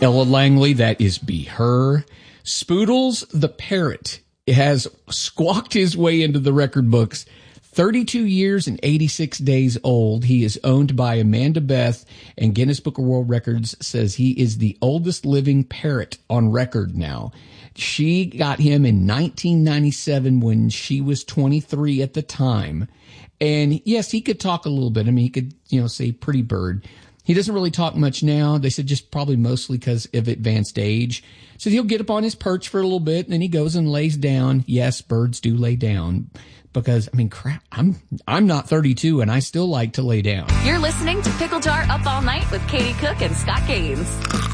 Ella Langley, that is Be Her. Spoodles the parrot has squawked his way into the record books. 32 years and 86 days old. He is owned by Amanda Beth, and Guinness Book of World Records says he is the oldest living parrot on record now. She got him in 1997 when she was 23 at the time. And yes, he could talk a little bit. I mean, he could, say pretty bird. He doesn't really talk much now. They said just probably mostly because of advanced age. So he'll get up on his perch for a little bit, and then he goes and lays down. Yes, birds do lay down because, crap, I'm not 32, and I still like to lay down. You're listening to Pickle Jar Up All Night with Katie Cook and Scott Gaines.